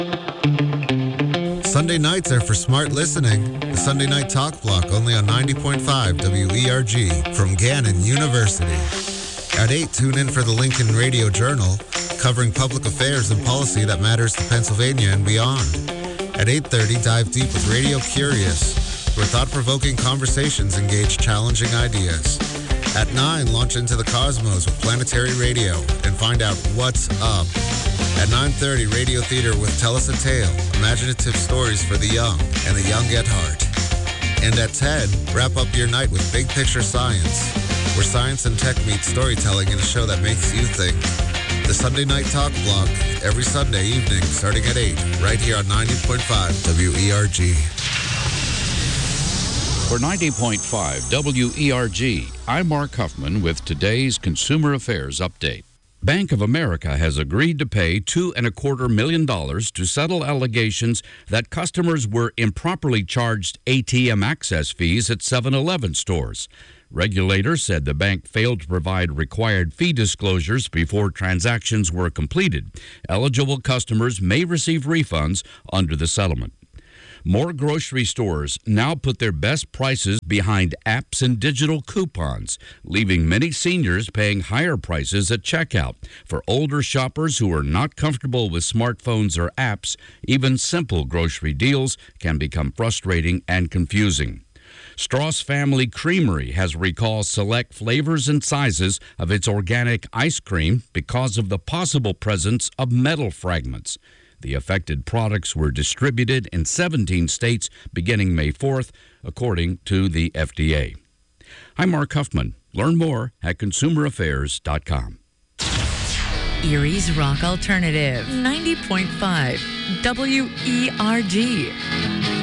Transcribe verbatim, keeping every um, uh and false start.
Sunday nights are for smart listening. The Sunday Night Talk Block, only on ninety point five W E R G from Gannon University. At eight, tune in for the Lincoln Radio Journal, covering public affairs and policy that matters to Pennsylvania and beyond. At eight thirty, dive deep with Radio Curious, where thought-provoking conversations engage challenging ideas. At nine, launch into the cosmos with Planetary Radio and find out what's up. At nine thirty, Radio Theater with Tell Us a Tale, imaginative stories for the young and the young at heart. And at ten, wrap up your night with Big Picture Science, where science and tech meet storytelling in a show that makes you think. The Sunday Night Talk Block, every Sunday evening starting at eight, right here on ninety point five W E R G. For ninety point five W E R G, I'm Mark Huffman with today's Consumer Affairs Update. Bank of America has agreed to pay two and a quarter million dollars to settle allegations that customers were improperly charged A T M access fees at seven eleven stores. Regulators said the bank failed to provide required fee disclosures before transactions were completed. Eligible customers may receive refunds under the settlement. More grocery stores now put their best prices behind apps and digital coupons, leaving many seniors paying higher prices at checkout. For older shoppers who are not comfortable with smartphones or apps, even simple grocery deals can become frustrating and confusing. Strauss Family Creamery has recalled select flavors and sizes of its organic ice cream because of the possible presence of metal fragments. The affected products were distributed in seventeen states beginning May fourth, according to the F D A. I'm Mark Huffman. Learn more at consumer affairs dot com. Erie's Rock Alternative, ninety point five W E R G.